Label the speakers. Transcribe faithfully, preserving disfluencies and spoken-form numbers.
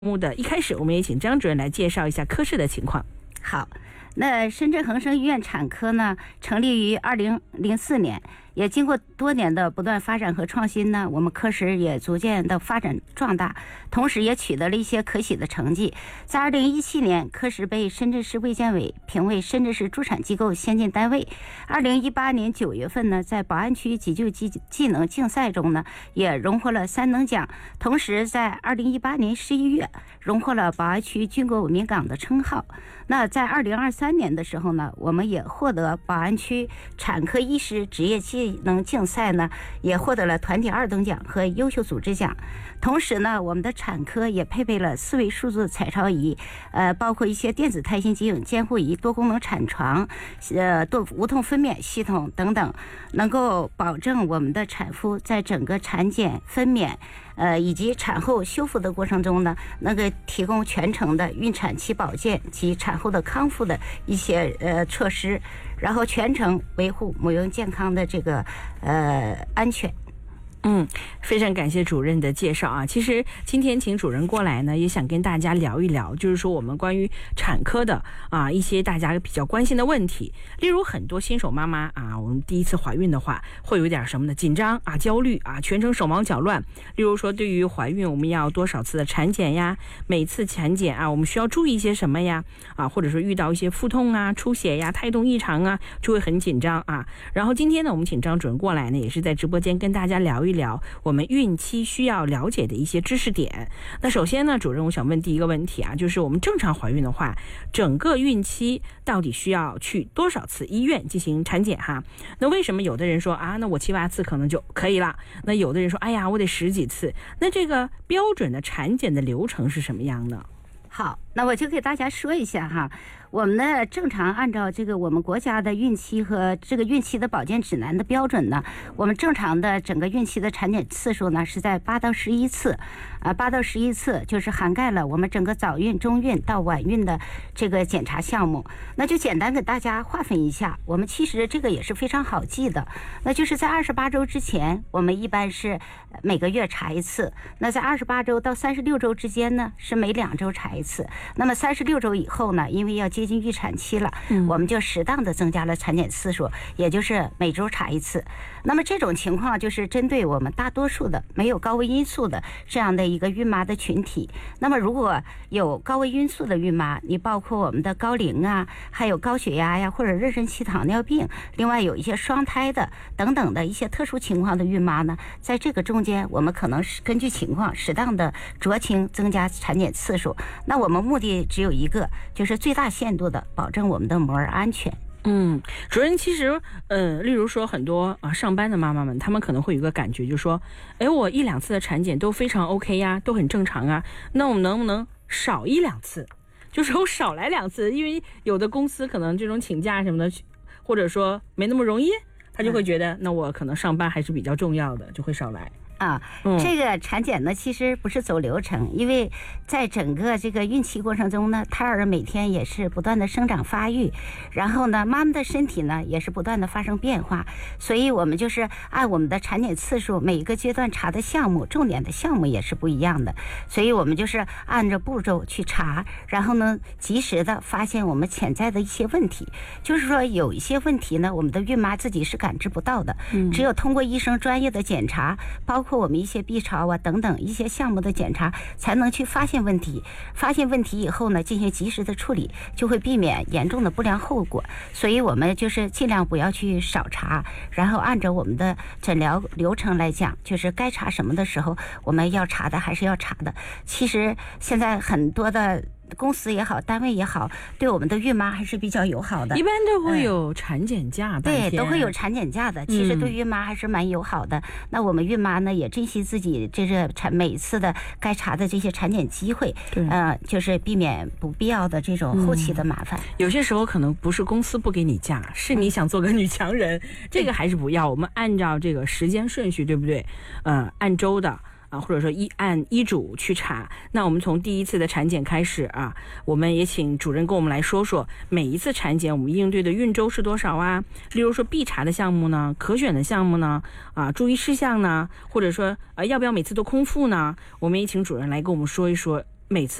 Speaker 1: 目的一开始，我们也请张主任来介绍一下科室的情况。
Speaker 2: 好，那深圳恒生医院产科呢，成立于二零零四年，也经过多年的不断发展和创新呢，我们科室也逐渐的发展壮大，同时也取得了一些可喜的成绩。在二零一七年，科室被深圳市卫健委评为深圳市助产机构先进单位。二零一八年九月份呢，在宝安区急救技技能竞赛中呢，也荣获了三等奖。同时，在二零一八年十一月，荣获了宝安区军国文明岗的称号。那在二零二三年的时候呢，我们也获得宝安区产科医师职业技能竞赛呢，也获得了团体二等奖和优秀组织奖。同时呢，我们的产科也配备了四维数字彩超仪，呃，包括一些电子胎心基因监护仪、多功能产床、呃多无痛分娩系统等等，能够保证我们的产妇在整个产检、分娩。呃，以及产后修复的过程中呢，能够提供全程的孕产期保健及产后的康复的一些呃措施，然后全程维护母婴健康的这个呃安全。
Speaker 1: 嗯，非常感谢主任的介绍啊。其实今天请主任过来呢，也想跟大家聊一聊，就是说我们关于产科的啊一些大家比较关心的问题。例如很多新手妈妈啊，我们第一次怀孕的话，会有点什么的紧张啊、焦虑啊，全程手忙脚乱。例如说，对于怀孕我们要多少次的产检呀？每次产检啊，我们需要注意一些什么呀？啊，或者说遇到一些腹痛啊、出血呀、胎动异常啊，就会很紧张啊。然后今天呢，我们请张主任过来呢，也是在直播间跟大家聊一聊。聊我们孕期需要了解的一些知识点。那首先呢，主任，我想问第一个问题啊，就是我们正常怀孕的话，整个孕期到底需要去多少次医院进行产检哈？那为什么有的人说啊，那我七八次可能就可以了？那有的人说，哎呀，我得十几次。那这个标准的产检的流程是什么样的？
Speaker 2: 好，那我就给大家说一下哈，我们呢正常按照这个我们国家的孕期和这个孕期的保健指南的标准呢，我们正常的整个孕期的产检次数呢是在八到十一次，啊，八到十一次就是涵盖了我们整个早孕、中孕到晚孕的这个检查项目。那就简单给大家划分一下，我们其实这个也是非常好记的，那就是在二十八周之前，我们一般是每个月查一次；那在二十八周到三十六周之间呢，是每两周查一次。那么三十六周以后呢，因为要接近预产期了，嗯、我们就适当的增加了产检次数，也就是每周查一次。那么这种情况就是针对我们大多数的没有高危因素的这样的一个孕妈的群体。那么如果有高危因素的孕妈，你包括我们的高龄啊，还有高血压呀，或者妊娠期糖尿病，另外有一些双胎的等等的一些特殊情况的孕妈呢，在这个中间，我们可能是根据情况适当的酌情增加产检次数。那我们目的只有一个，就是最大限度的保证我们的母儿安全。
Speaker 1: 嗯，主任，其实呃，例如说很多啊上班的妈妈们，她们可能会有一个感觉，就是说，哎，我一两次的产检都非常 OK 呀，都很正常啊，那我们能不能少一两次？就是我少来两次，因为有的公司可能这种请假什么的，或者说没那么容易，他就会觉得，那我可能上班还是比较重要的，就会少来。
Speaker 2: 啊，这个产检呢，其实不是走流程，因为在整个这个孕期过程中呢，胎儿每天也是不断的生长发育，然后呢，妈妈的身体呢也是不断的发生变化，所以我们就是按我们的产检次数，每一个阶段查的项目，重点的项目也是不一样的，所以我们就是按照步骤去查，然后呢，及时的发现我们潜在的一些问题，就是说有一些问题呢，我们的孕妈自己是感知不到的，只有通过医生专业的检查，包括我们一些 B 超啊等等一些项目的检查，才能去发现问题。发现问题以后呢，进行及时的处理，就会避免严重的不良后果。所以我们就是尽量不要去少查，然后按照我们的诊疗流程来讲，就是该查什么的时候，我们要查的还是要查的。其实现在很多的公司也好，单位也好，对我们的孕妈还是比较友好的，
Speaker 1: 一般都会有产检假、嗯、
Speaker 2: 对，都会有产检假的，其实对孕妈还是蛮友好的、嗯、那我们孕妈呢也珍惜自己这个产每次的该查的这些产检机会，呃，就是避免不必要的这种后期的麻烦、嗯、
Speaker 1: 有些时候可能不是公司不给你假，是你想做个女强人、嗯、这个还是不要，我们按照这个时间顺序，对不对？呃，按周的啊，或者说医按医嘱去查。那我们从第一次的产检开始啊，我们也请主任跟我们来说说每一次产检我们应对的孕周是多少啊？例如说必查的项目呢，可选的项目呢，啊，注意事项呢，或者说呃要不要每次都空腹呢？我们也请主任来跟我们说一说每次